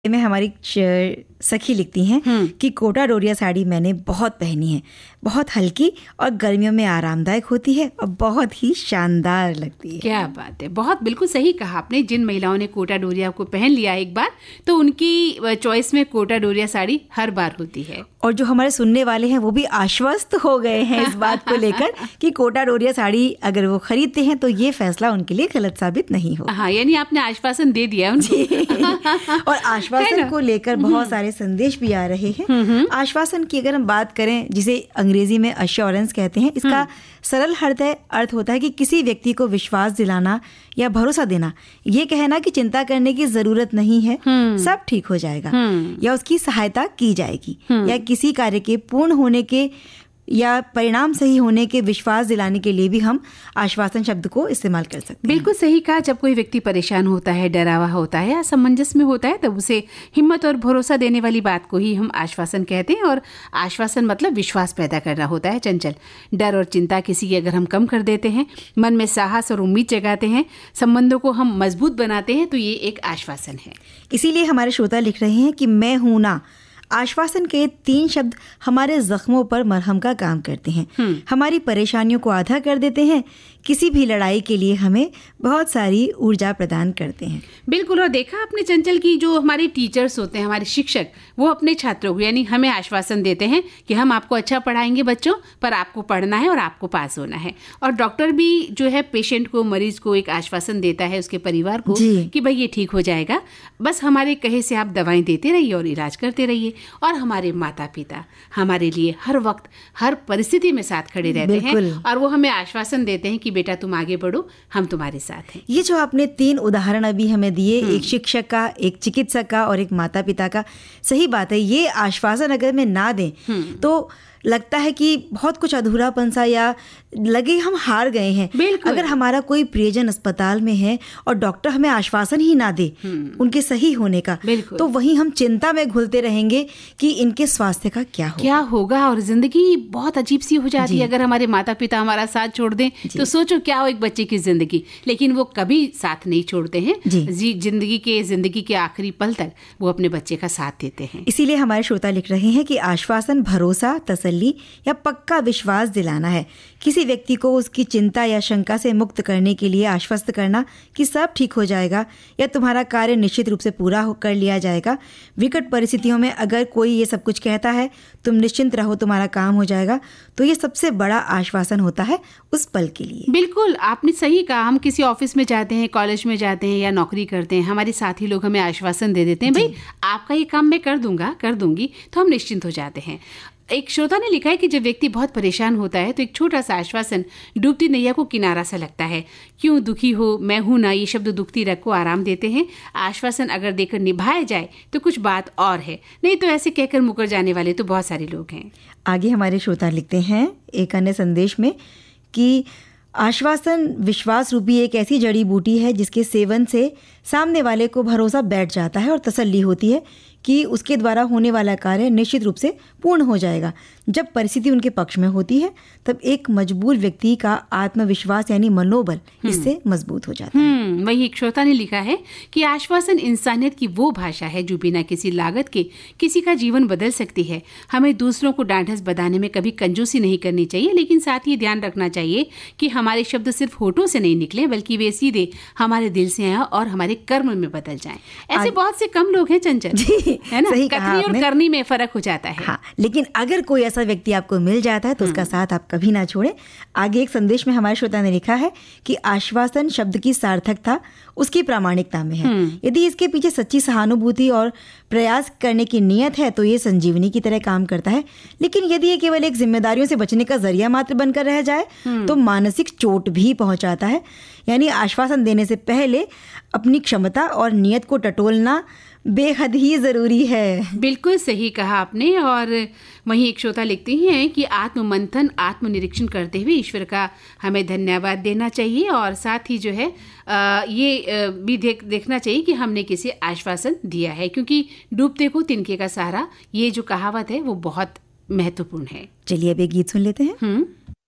में हमारी सखी लिखती हैं कि कोटा डोरिया साड़ी मैंने बहुत पहनी है, बहुत हल्की और गर्मियों में आरामदायक होती है और बहुत ही शानदार लगती है। क्या बात है, बहुत बिल्कुल सही कहा आपने। जिन महिलाओं ने कोटा डोरिया को पहन लिया एक बार तो उनकी चॉइस में कोटा डोरिया साड़ी हर बार होती है। और जो हमारे सुनने वाले हैं वो भी आश्वस्त हो गए हैं इस बात को लेकर कि कोटा डोरिया साड़ी अगर वो खरीदते हैं तो ये फैसला उनके लिए गलत साबित नहीं होगा। हाँ, यानी आपने आश्वासन दे दिया उनको। और आश्वासन को लेकर बहुत सारे संदेश भी आ रहे हैं। आश्वासन की अगर हम बात करें, जिसे अंग्रेजी में अश्योरेंस कहते हैं, इसका सरल अर्थ होता है कि किसी व्यक्ति को विश्वास दिलाना या भरोसा देना, ये कहना कि चिंता करने की जरूरत नहीं है, सब ठीक हो जाएगा, या उसकी सहायता की जाएगी, या किसी कार्य के पूर्ण होने के या परिणाम सही होने के विश्वास दिलाने के लिए भी हम आश्वासन शब्द को इस्तेमाल कर सकते हैं। बिल्कुल सही कहा। जब कोई व्यक्ति परेशान होता है, डरा हुआ होता है, असमंजस में होता है, तब उसे हिम्मत और भरोसा देने वाली बात को ही हम आश्वासन कहते हैं। और आश्वासन मतलब विश्वास पैदा करना होता है। चंचल, डर और चिंता किसी की अगर हम कम कर देते हैं, मन में साहस और उम्मीद जगाते हैं, संबंधों को हम मजबूत बनाते हैं, तो ये एक आश्वासन है। इसीलिए हमारे श्रोता लिख रहे हैं कि मैं हूं ना। आश्वासन के 3 शब्द हमारे जख्मों पर मरहम का काम करते हैं, हमारी परेशानियों को आधा कर देते हैं, किसी भी लड़ाई के लिए हमें बहुत सारी ऊर्जा प्रदान करते हैं। बिल्कुल। और देखा आपने चंचल की जो हमारे टीचर्स होते हैं, हमारे शिक्षक, वो अपने छात्रों को यानी हमें आश्वासन देते हैं कि हम आपको अच्छा पढ़ाएंगे बच्चों, पर आपको पढ़ना है और आपको पास होना है। और डॉक्टर भी जो है पेशेंट को, मरीज को एक आश्वासन देता है, उसके परिवार को, कि भाई ये ठीक हो जाएगा, बस हमारे कहे से आप दवाएं देते रहिए और इलाज करते रहिए। और हमारे माता पिता हमारे लिए हर वक्त हर परिस्थिति में साथ खड़े रहते हैं और वो हमें आश्वासन देते हैं कि बेटा तुम आगे बढ़ो, हम तुम्हारे साथ हैं। ये जो आपने 3 उदाहरण अभी हमें दिए, एक शिक्षक का, एक चिकित्सक का और एक माता पिता का, सही बात है। ये आश्वासन अगर मैं ना दें तो लगता है कि बहुत कुछ अधूरापन सा, या लगे हम हार गए हैं। अगर हमारा कोई प्रियजन अस्पताल में है और डॉक्टर हमें आश्वासन ही ना दे उनके सही होने का, तो वहीं हम चिंता में घुलते रहेंगे कि इनके स्वास्थ्य का क्या होगा। और जिंदगी बहुत अजीब सी हो जाती है अगर हमारे माता पिता हमारा साथ छोड़ दें। तो सोचो क्या हो एक बच्चे की जिंदगी, लेकिन वो कभी साथ नहीं छोड़ते हैं। जिंदगी के आखिरी पल तक वो अपने बच्चे का साथ देते हैं। इसीलिए हमारे श्रोता लिख रहे हैं कि आश्वासन भरोसा, तसल्ली या पक्का विश्वास दिलाना है। किसी व्यक्ति को उसकी चिंता या शंका से मुक्त करने के लिए आश्वस्त करना कि सब ठीक हो जाएगा या तुम्हारा कार्य निश्चित रूप से पूरा कर लिया जाएगा। विकट परिस्थितियों में अगर कोई ये सब कुछ कहता है, तुम निश्चिंत रहो, तुम्हारा काम हो जाएगा, तो ये सबसे बड़ा आश्वासन होता है उस पल के लिए। बिल्कुल, आपने सही कहा। हम किसी ऑफिस में जाते हैं, कॉलेज में जाते हैं या नौकरी करते हैं, हमारे साथी लोग हमें आश्वासन दे देते हैं, भाई आपका ये काम मैं कर दूंगा, कर दूंगी, तो हम निश्चिंत हो जाते हैं। एक श्रोता ने लिखा है कि जब व्यक्ति बहुत परेशान होता है तो एक छोटा सा आश्वासन डूबती नैया को किनारा सा लगता है। क्यों दुखी हो, मैं हूं ना, ये शब्द दुखती रग को आराम देते हैं। आश्वासन अगर देकर निभाया जाए तो कुछ बात और है, नहीं तो ऐसे कहकर मुकर जाने वाले तो बहुत सारे लोग हैं। आगे हमारे श्रोता लिखते हैं एक अन्य संदेश में कि आश्वासन विश्वास रूपी एक ऐसी जड़ी बूटी है जिसके सेवन से सामने वाले को भरोसा बैठ जाता है और तसल्ली होती है कि उसके द्वारा होने वाला कार्य निश्चित रूप से पूर्ण हो जाएगा। जब परिस्थिति उनके पक्ष में होती है तब एक मजबूर व्यक्ति का आत्मविश्वास यानी मनोबल इससे मजबूत हो जाता है। वही एक श्रोता ने लिखा है कि आश्वासन इंसानियत की वो भाषा है जो बिना किसी लागत के किसी का जीवन बदल सकती है। हमें दूसरों को डांढस बधाने में कभी कंजूसी नहीं करनी चाहिए, लेकिन साथ ही ध्यान रखना चाहिए कि हमारे शब्द सिर्फ होठों से नहीं निकले, बल्कि वे सीधे हमारे दिल से आए और हमारे कर्म में बदल जाएं। ऐसे बहुत से कम लोग हैं चंचल, है ना? सही कहा कथनी और करनी में फर्क हो जाता है। हाँ, लेकिन अगर कोई ऐसा व्यक्ति आपको मिल जाता है तो उसका साथ आप कभी ना छोड़ें। आगे एक संदेश में हमारे श्रोता ने लिखा है कि आश्वासन शब्द की सार्थकता उसकी प्रामाणिकता में है। यदि इसके पीछे सच्ची सहानुभूति और प्रयास करने की नियत है तो ये संजीवनी की तरह काम करता है। लेकिन यदि ये केवल एक जिम्मेदारियों से बचने का जरिया मात्र बनकर रह जाए तो मानसिक चोट भी पहुंचाता है। यानी आश्वासन देने से पहले अपनी क्षमता और नियत को टटोलना बेहद ही जरूरी है। बिल्कुल सही कहा आपने। और वहीं एक श्रोता लिखती हैं कि आत्ममंथन, आत्मनिरीक्षण करते हुए ईश्वर का हमें धन्यवाद देना चाहिए और साथ ही जो है ये भी देखना चाहिए कि हमने किसी आश्वासन दिया है, क्योंकि डूबते को तिनके का सहारा, ये जो कहावत है वो बहुत महत्वपूर्ण है। चलिए अब एक गीत सुन लेते हैं।